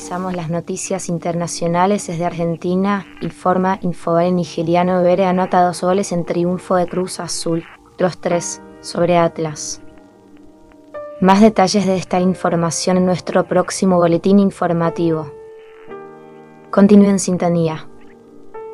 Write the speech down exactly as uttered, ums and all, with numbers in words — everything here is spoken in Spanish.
Revisamos las noticias internacionales desde Argentina. Informa Infobae nigeriano. Bere anota dos goles en triunfo de Cruz Azul, los tres sobre Atlas. Más detalles de esta información en nuestro próximo boletín informativo. Continúe en sintonía.